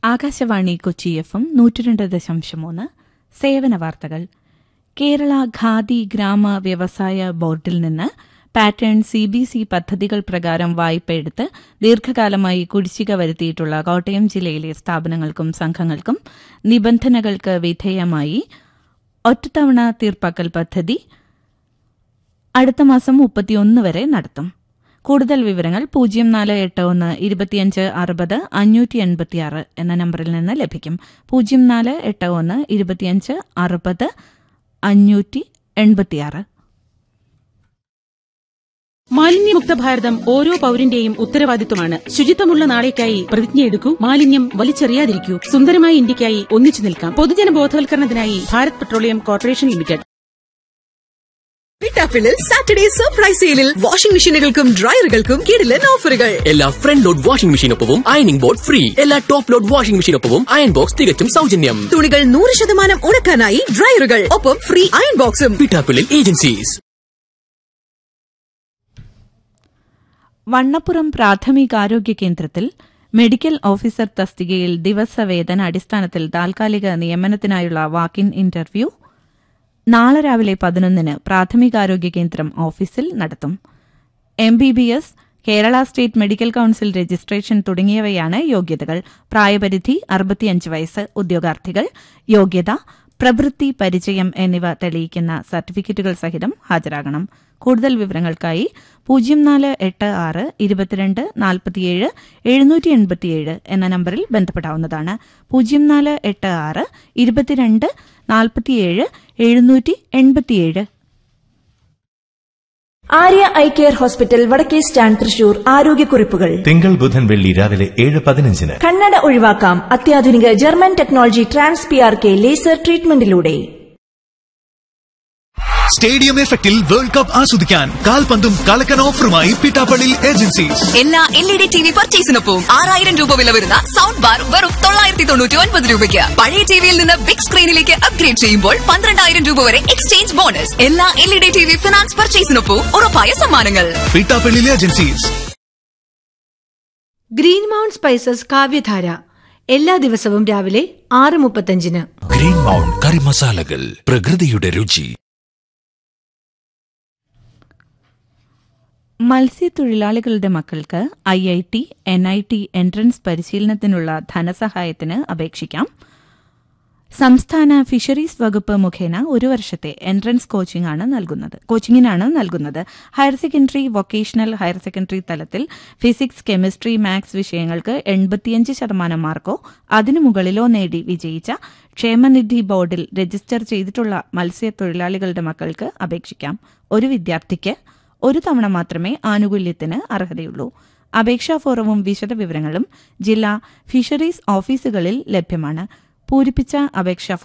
Akashvani Kochi FM 102.3 സേവന വാർത്തകൾ. കേരള ഖാദി ഗ്രാമ വ്യവസായ ബോർഡിൽ നിന്ന് പാറ്റേൺ CBC പദ്ധതികൾ പ്രകാരം വായ്പയെടുത്ത് ദീർഘകാലമായി കുടിശ്ശിക വരുത്തിയിട്ടുള്ള കോട്ടയം ജില്ലയിലെ സ്ഥാപനങ്ങൾക്കും സംഘങ്ങൾക്കും നിബന്ധനകൾക്ക് വിധേയമായി ഒറ്റത്തവണ തീർപ്പാക്കൽ പദ്ധതി അടുത്ത മാസം 31 വരെ നടത്തും. കൂടുതൽ വിവരങ്ങൾ 04812560 എന്ന നമ്പറിൽ നിന്ന് ലഭിക്കും. 04812560 മാലിന്യമുക്ത ഭാരതം ഓരോ പൌരന്റെയും ഉത്തരവാദിത്വമാണ്. ശുചിത്വമുള്ള നാളേക്കായി പ്രതിജ്ഞയെടുക്കൂ. മാലിന്യം വലിച്ചെറിയാതിരിക്കൂ. സുന്ദരമായ ഇന്ത്യയ്ക്കായി ഒന്നിച്ചു നിൽക്കാം. പൊതുജന ബോധവൽക്കരണത്തിനായി Bharat petroleum corporation limited. പിട്ടാപ്പിളിൽ Saturday surprise സെയിലിൽ വാഷിംഗ് മെഷീനുകൾക്കും ഡ്രയറുകൾക്കും കിടിലൻ ഓഫറുകൾ. എല്ലാ front load washing മെഷീനൊപ്പവും ironing board free. എല്ലാ top load washing മെഷീനൊപ്പവും iron box തികച്ചും സൗജന്യം. തുണികൾ 100% ഉണക്കാനായി ഡ്രയറുകൾ, ഒപ്പം ഫ്രീ അയൺ ബോക്സും. പിട്ടാപ്പിളിൽ ഏജൻസീസ്. വണ്ണപ്പുറം പ്രാഥമികാരോഗ്യ കേന്ദ്രത്തിൽ മെഡിക്കൽ ഓഫീസർ തസ്തികയിൽ ദിവസവേതന അടിസ്ഥാനത്തിൽ താൽക്കാലിക നിയമനത്തിനായുള്ള വാക്ക്-ഇൻ ഇന്റർവ്യൂ നാളെ രാവിലെ 11 പ്രാഥമികാരോഗ്യ കേന്ദ്രം ഓഫീസിൽ നടത്തും. MBBS, Kerala state medical council registration തുടങ്ങിയവയാണ് യോഗ്യതകൾ. പ്രായപരിധി 65 വയസ്സ്. ഉദ്യോഗാർത്ഥികൾ യോഗ്യത, പ്രവൃത്തി പരിചയം എന്നിവ തെളിയിക്കുന്ന സർട്ടിഫിക്കറ്റുകൾ സഹിതം ഹാജരാകണം. കൂടുതൽ വിവരങ്ങൾക്കായി 0486 22 47 787 എന്ന നമ്പറിൽ ബന്ധപ്പെടാവുന്നതാണ്. 0486 22 47 787. ആര്യ ഐ കെയർ ഹോസ്പിറ്റൽ, വടക്കേ സ്റ്റാൻഡ്, തൃശൂർ. ആരോഗ്യക്കുറിപ്പുകൾ തിങ്കൾ, ബുധൻ, വെള്ളി രാവിലെ 7:15. കണ്ണട ഒഴിവാക്കാം അത്യാധുനിക German technology TransPRK laser ട്രീറ്റ്മെന്റിലൂടെ. Stadium എഫക്റ്റിൽ വേൾഡ് കപ്പ് ആസ്വദിക്കാൻ കാൽപന്തും കളക്കൻ ഓഫറുമായി പിട്ടാപ്പള്ളി ഏജൻസീസ്. എല്ലാ LED TV പർച്ചേസിനൊപ്പം 6000 രൂപ വില വരുന്ന സൗണ്ട് ബാർ വെറും 999 രൂപയ്ക്ക്. പഴയ ടിവിയിൽ നിന്ന് ബിഗ് സ്ക്രീനിലേക്ക് അപ്ഗ്രേഡ് ചെയ്യുമ്പോൾ 12000 രൂപ വരെ എക്സ്ചേഞ്ച് ബോണസ്. എല്ലാ LED TV ഫിനാൻസ് പർച്ചേസിനൊപ്പം ഉറപ്പായ സമ്മാനങ്ങൾ. Pittappilly agencies. Green mount spices കാവ്യധാര എല്ലാ ദിവസവും രാവിലെ 6:35. ഗ്രീൻ മൗണ്ട് കറി മസാലകൾ, പ്രകൃതിയുടെ രുചി. മത്സ്യത്തൊഴിലാളികളുടെ മക്കൾക്ക് IIT, NIT എൻട്രൻസ് പരിശീലനത്തിനുള്ള ധനസഹായത്തിന് അപേക്ഷിക്കാം. സംസ്ഥാന ഫിഷറീസ് വകുപ്പ് മുഖേന 1 വർഷത്തെ എൻട്രൻസ് കോച്ചിങ്ങിനാണ് നൽകുന്നത്. Higher secondary, vocational higher secondary തലത്തിൽ ഫിസിക്സ്, കെമിസ്ട്രി, മാത്സ് വിഷയങ്ങൾക്ക് 85% മാർക്കോ അതിനു മുകളിലോ നേടി വിജയിച്ച ക്ഷേമനിധി ബോർഡിൽ രജിസ്റ്റർ ചെയ്തിട്ടുള്ള മത്സ്യത്തൊഴിലാളികളുടെ മക്കൾക്ക് അപേക്ഷിക്കാം. ഒരു വിദ്യാർത്ഥിക്ക് 1 തവണ മാത്രമേ ആനുകൂല്യത്തിന് അർഹതയുള്ളൂ. അപേക്ഷാ ഫോറവും വിശദവിവരങ്ങളും ജില്ലാ ഫിഷറീസ് ഓഫീസുകളിൽ ലഭ്യമാണ്. പൂരിപ്പിച്ച അപേക്ഷാ